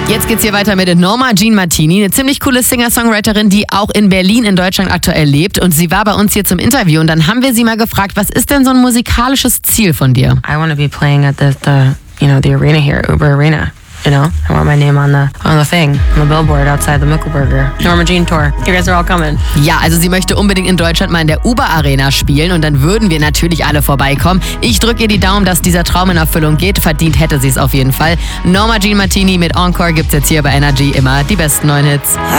Jetzt geht's hier weiter mit Norma Jean Martini, eine ziemlich coole Singer-Songwriterin, die auch in Berlin in Deutschland aktuell lebt. Und sie war bei uns hier zum Interview und dann haben wir sie mal gefragt, was ist denn so ein musikalisches Ziel von dir? I want to be playing at the arena here, Uber Arena. You know, I want my name on the thing, on the billboard outside the Mickelburger. Norma Jean Tour. You guys are all coming. Ja, also sie möchte unbedingt in Deutschland mal in der Uber Arena spielen und dann würden wir natürlich alle vorbeikommen. Ich drücke ihr die Daumen, dass dieser Traum in Erfüllung geht. Verdient hätte sie es auf jeden Fall. Norma Jean Martini mit Encore gibt's jetzt hier bei Energy immer die besten neuen Hits.